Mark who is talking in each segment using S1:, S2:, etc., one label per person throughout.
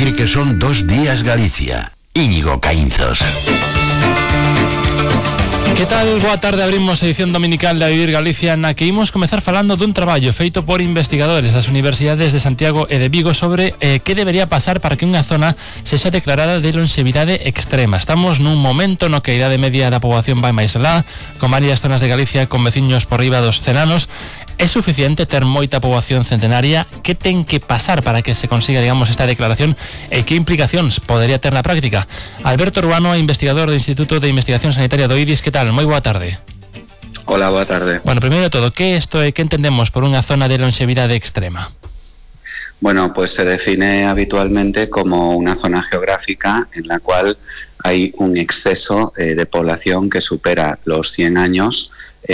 S1: dicir que son 2 días Galicia. Íñigo Caínzos.
S2: Que tal? Boa tarde, abrimos a edición dominical de A Vivir Galicia, na que imos comezar falando dun traballo feito por investigadores das universidades de Santiago e de Vigo sobre que debería pasar para que unha zona sexa declarada de longevidade extrema. Estamos nun momento no que a idade media da poboación vai máis alá, con varias zonas de Galicia con veciños por riba dos 100 anos. É suficiente ter moita poboación centenaria? Que ten que pasar para que se consiga, digamos, esta declaración e que implicacións podería ter na práctica? Alberto Ruano, investigador do Instituto de Investigación Sanitaria do IDIS, que tal? Moi boa tarde.
S3: Hola, boa tarde.
S2: Bueno, primeiro de todo, que isto é que entendemos por unha zona de longevidade extrema?
S3: Bueno, pues se define habitualmente como una zona geográfica en la cual hay un exceso de población que supera los 100 años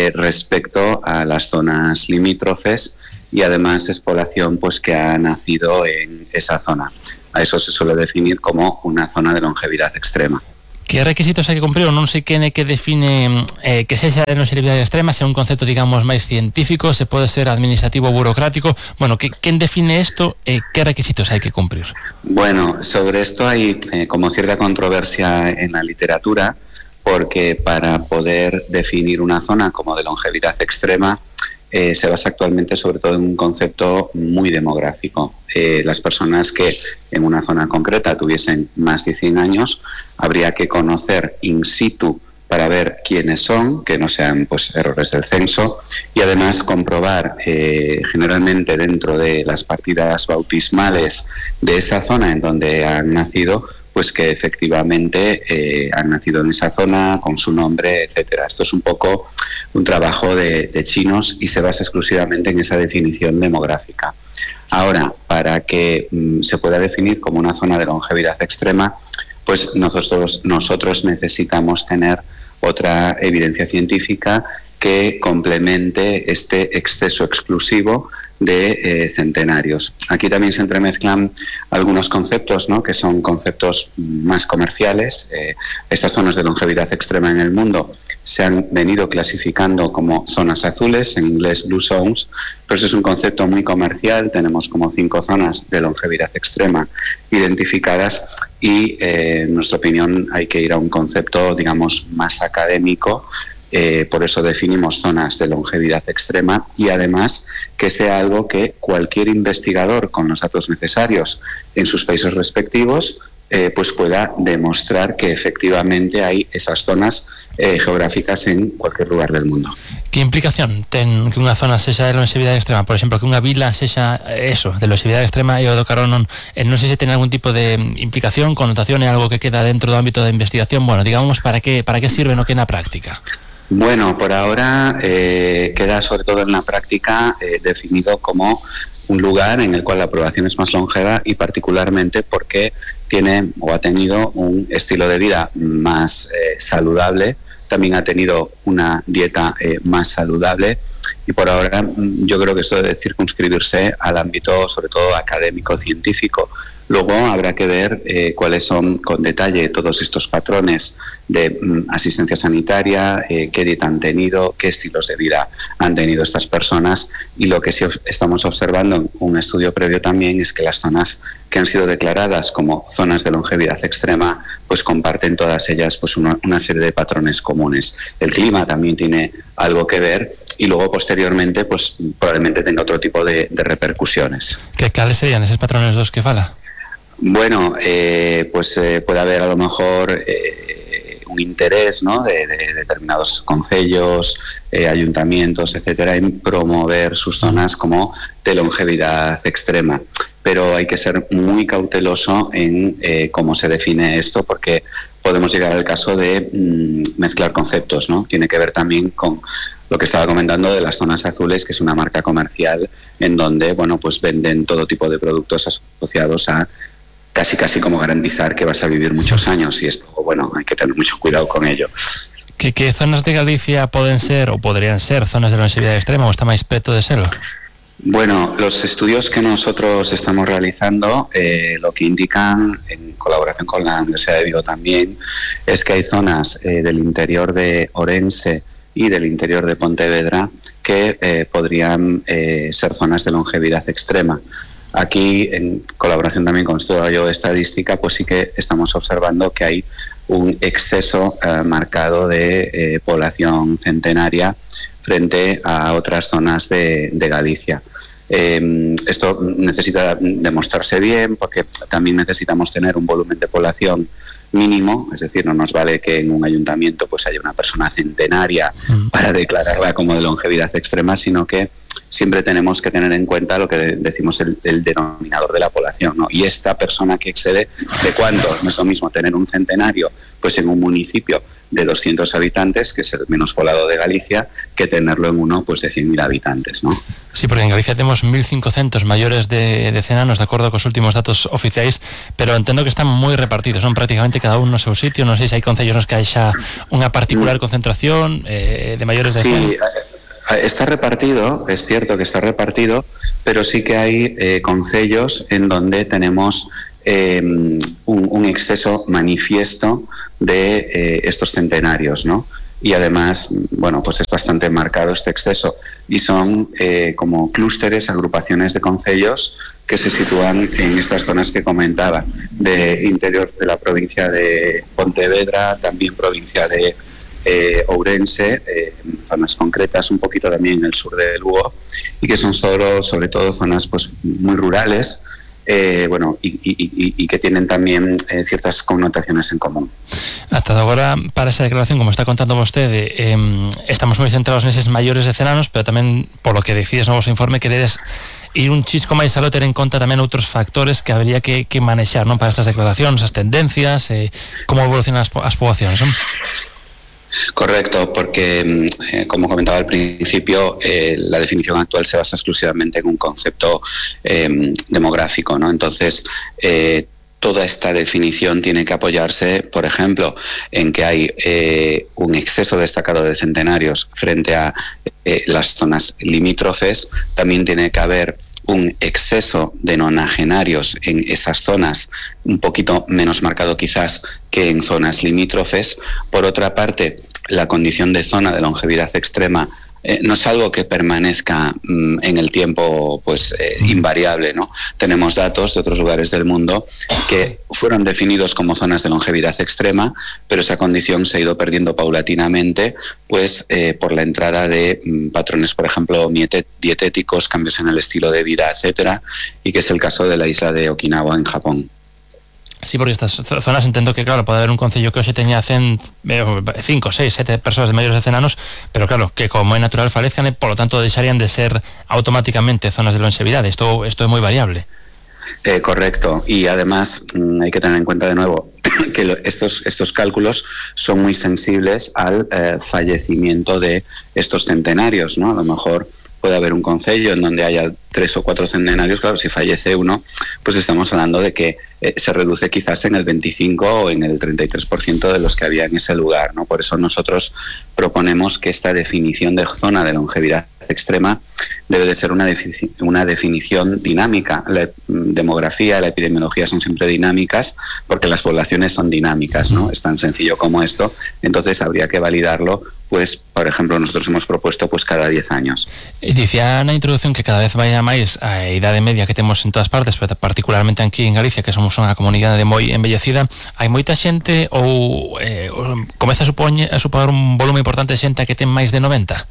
S3: respecto a las zonas limítrofes y además es población pues que ha nacido en esa zona. A eso se suele definir como una zona de longevidad extrema.
S2: Que requisitos hai que cumprir? Non sei quen é que define que sexa de longevidade extrema, se é un concepto, digamos, máis científico, se pode ser administrativo ou burocrático. Bueno, quen define isto e que requisitos hai que cumprir?
S3: Bueno, sobre esto hay como cierta controversia en la literatura, porque para poder definir una zona como de longevidad extrema se basa actualmente sobre todo en un concepto muy demográfico. Las personas que en una zona concreta tuviesen más de 100 años, habría que conocer in situ para ver quiénes son, que no sean pues errores del censo, y además comprobar generalmente dentro de las partidas bautismales de esa zona en donde han nacido, pues que efectivamente han nacido en esa zona con su nombre, etcétera. Esto es un poco un trabajo de chinos y se basa exclusivamente en esa definición demográfica. Ahora, para que se pueda definir como una zona de longevidad extrema, pues nosotros necesitamos tener otra evidencia científica que complemente este exceso exclusivo de centenarios. Aquí también se entremezclan algunos conceptos, ¿no?, que son conceptos más comerciales. Estas zonas de longevidad extrema en el mundo se han venido clasificando como zonas azules, en inglés blue zones, pero eso es un concepto muy comercial. Tenemos como 5 zonas de longevidad extrema identificadas y en nuestra opinión hay que ir a un concepto, digamos, más académico. Por eso definimos zonas de longevidad extrema y además que sea algo que cualquier investigador con los datos necesarios en sus países respectivos pues pueda demostrar que efectivamente hay esas zonas geográficas en cualquier lugar del mundo.
S2: Que implicación ten que unha zona sexa de longevidade extrema? Por exemplo, que unha vila sexa eso, de longevidade extrema e o do carón non sei se ten algún tipo de implicación, connotación, é algo que queda dentro do ámbito da investigación. Bueno, digamos, para que sirve no que na práctica?
S3: Bueno, por ahora queda sobre todo en la práctica definido como un lugar en el cual la población es más longeva y particularmente porque tiene o ha tenido un estilo de vida más saludable, también ha tenido una dieta más saludable y por ahora yo creo que esto debe circunscribirse al ámbito sobre todo académico-científico. Luego habrá que ver cuáles son con detalle todos estos patrones de asistencia sanitaria, qué dieta han tenido, qué estilos de vida han tenido estas personas, y lo que sí estamos observando en un estudio previo también es que las zonas que han sido declaradas como zonas de longevidad extrema pues comparten todas ellas pues una serie de patrones comunes. El clima también tiene algo que ver y luego posteriormente pues probablemente tenga otro tipo de repercusiones.
S2: Que cales serían esos patrones dos que fala?
S3: Bueno, pues puede haber a lo mejor un interés, ¿no?, de determinados concellos, ayuntamientos, etcétera, en promover sus zonas como de longevidad extrema. Pero hay que ser muy cauteloso en cómo se define esto, porque podemos llegar al caso de mezclar conceptos, ¿no? Tiene que ver también con lo que estaba comentando de las zonas azules, que es una marca comercial en donde, bueno, pues venden todo tipo de productos asociados a casi como garantizar que vas a vivir muchos años, y esto, bueno, hay que tener mucho cuidado con ello.
S2: Que zonas de Galicia poden ser ou podrían ser zonas de longevidade extrema ou está máis preto de serlo?
S3: Bueno, los estudios que nosotros estamos realizando lo que indican, en colaboración con la Universidad de Vigo también, es que hay zonas del interior de Orense y del interior de Pontevedra que podrían ser zonas de longevidad extrema. Aquí, en colaboración también con Estudio Estadística, pues sí que estamos observando que hay un exceso marcado de población centenaria frente a otras zonas de Galicia. Esto necesita demostrarse bien, porque también necesitamos tener un volumen de población mínimo, es decir, no nos vale que en un ayuntamiento pues haya una persona centenaria para declararla como de longevidad extrema, sino que siempre tenemos que tener en cuenta lo que decimos el denominador de la población, ¿no? Y esta persona que excede, ¿de cuánto? No es lo mismo tener un centenario pues en un municipio de 200 habitantes, que es el menos poblado de Galicia, que tenerlo en uno pues de 100.000 habitantes, ¿no?
S2: Sí, porque en Galicia tenemos 1.500 mayores de cenanos, de acuerdo con los últimos datos oficiales, pero entiendo que están muy repartidos, son prácticamente cada uno en su sitio. No sé si hay concellos nos que haya una particular concentración de mayores de cenanos.
S3: Sí, está repartido, es cierto que está repartido, pero sí que hay concellos en donde tenemos un exceso manifiesto de estos centenarios, ¿no? Y además, bueno, pues es bastante marcado este exceso. Y son como clústeres, agrupaciones de concellos que se sitúan en estas zonas que comentaba, de interior de la provincia de Pontevedra, también provincia de Ourense, zonas concretas, un poquito también en el sur de Lugo, y que son sobre todo zonas pues muy rurales, bueno, y que tienen también ciertas connotaciones en común.
S2: Hasta ahora, para esa declaración, como está contando usted, estamos muy centrados en esos mayores de cenanos, pero también, por lo que decides no vos informe, queredes ir un chisco máis aló, ter en conta tamén outros factores que habría que manexar, non, para estas declaracións, as tendencias, como evolucionan as poboacións, non?
S3: Correcto, porque como comentaba al principio, la definición actual se basa exclusivamente en un concepto demográfico, ¿no? Entonces, toda esta definición tiene que apoyarse, por ejemplo, en que hay un exceso destacado de centenarios frente a las zonas limítrofes. También tiene que haber un exceso de nonagenarios en esas zonas, un poquito menos marcado quizás que en zonas limítrofes. Por otra parte, la condición de zona de longevidad extrema no es algo que permanezca en el tiempo pues invariable, ¿no? Tenemos datos de otros lugares del mundo que fueron definidos como zonas de longevidad extrema, pero esa condición se ha ido perdiendo paulatinamente pues por la entrada de patrones, por ejemplo, dietéticos, cambios en el estilo de vida, etcétera, y que es el caso de la isla de Okinawa en Japón.
S2: Sí, porque estas zonas entiendo que, claro, puede haber un concello que hoxe teña 5, 6, 7 persoas de mayores de cenanos, pero claro, que como é natural falezcan, por lo tanto deixarían de ser automáticamente zonas de longevidade. Esto es muy variable.
S3: Correcto, y además hay que tener en cuenta de nuevo que estos cálculos son muy sensibles al fallecimiento de estos centenarios, ¿no? A lo mejor puede haber un concello en donde haya 3 o 4 centenarios, claro, si fallece uno, pues estamos hablando de que se reduce quizás en el 25 o en el 33% de los que había en ese lugar, ¿no? Por eso nosotros proponemos que esta definición de zona de longevidad extrema debe de ser una definición dinámica. La demografía, la epidemiología son siempre dinámicas porque las poblaciones son dinámicas, ¿no? Es tan sencillo como esto. Entonces habría que validarlo, pues, por ejemplo, nosotros hemos propuesto pues cada 10 años.
S2: E dicía na introducción que cada vez vaya máis a idade media que temos en todas partes, pero particularmente aquí en Galicia, que somos unha comunidade moi envellecida. Hai moita xente ou comeza a supoñer un volume importante de xente que ten máis de 90?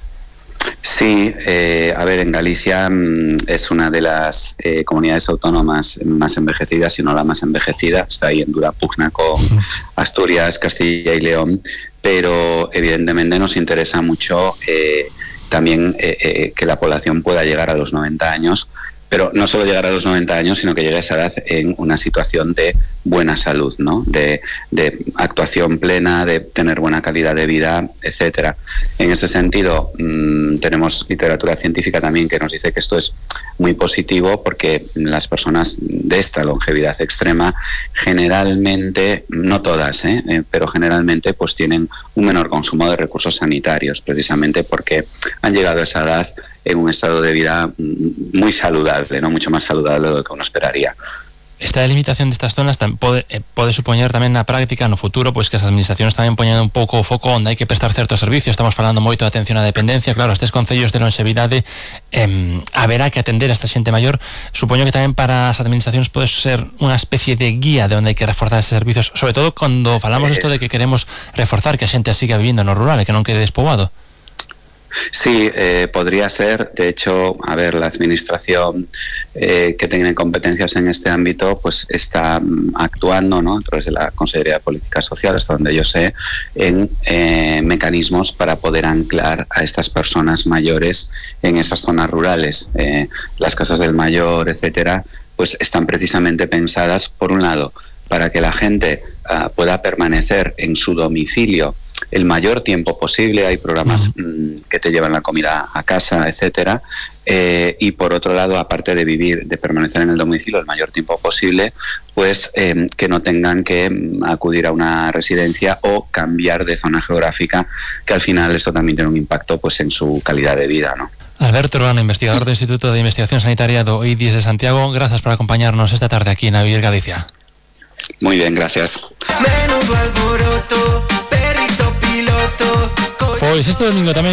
S3: Sí, a ver, en Galicia es una de las comunidades autónomas más envejecidas, si no la más envejecida. Está ahí en dura pugna con Asturias, Castilla y León, pero evidentemente nos interesa mucho también que la población pueda llegar a los 90 años, pero no solo llegar a los 90 años, sino que llegue a esa edad en una situación de buena salud, ¿no? De actuación plena, de tener buena calidad de vida, etcétera. En ese sentido, tenemos literatura científica también que nos dice que esto es muy positivo, porque las personas de esta longevidad extrema generalmente, no todas, pero generalmente pues tienen un menor consumo de recursos sanitarios, precisamente porque han llegado a esa edad en un estado de vida muy saludable, ¿no? Mucho más saludable de lo que uno esperaría.
S2: esta delimitación de estas zonas pode supoñer tamén na práctica no futuro pois que as administracións tamén poñan un pouco o foco onde hai que prestar certos servicios. Estamos falando moito de atención á dependencia, claro, estes concellos de longevidade haberá que atender a esta xente maior. Supoño que tamén para as administracións pode ser unha especie de guía de onde hai que reforzar eses servicios, sobre todo cando falamos isto de que queremos reforzar que a xente siga vivindo no rural e que non quede despoboado.
S3: Sí, podría ser. De hecho, a ver, la administración que tiene competencias en este ámbito, pues está actuando, ¿no?, a través de la Consejería de Políticas Sociales, hasta donde yo sé, en mecanismos para poder anclar a estas personas mayores en esas zonas rurales. Las casas del mayor, etcétera, pues están precisamente pensadas, por un lado, para que la gente pueda permanecer en su domicilio el mayor tiempo posible. Hay programas que te llevan la comida a casa, etcétera, y por otro lado, aparte de permanecer en el domicilio el mayor tiempo posible, pues que no tengan que acudir a una residencia o cambiar de zona geográfica, que al final esto también tiene un impacto pues en su calidad de vida, ¿no?
S2: Alberto Urbano, investigador del Instituto de Investigación Sanitaria do IDIS de Santiago, gracias por acompañarnos esta tarde aquí en A Vivir Galicia.
S3: Muy bien, gracias.
S2: Pois este domingo tamén